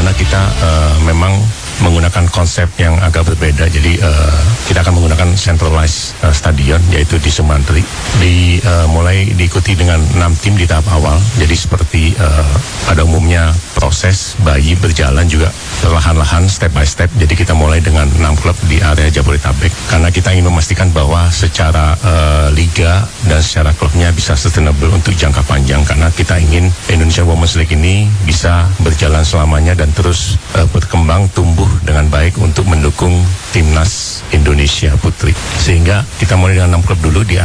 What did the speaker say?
karena kita memang menggunakan konsep yang agak berbeda. Jadi kita akan menggunakan centralized stadion, yaitu di Sumantri. Mulai diikuti dengan 6 tim di tahap awal. Jadi seperti pada umumnya proses bayi berjalan juga perlahan-lahan, step by step. Jadi kita mulai dengan 6 klub di area Jabodetabek, karena kita ingin memastikan bahwa secara liga dan secara klubnya bisa sustainable untuk jangka panjang, karena kita ingin Indonesia Women's League ini bisa berjalan selamanya dan terus berkembang, tumbuh dengan baik untuk mendukung timnas Indonesia Putri. Sehingga kita mulai dengan 6 klub dulu di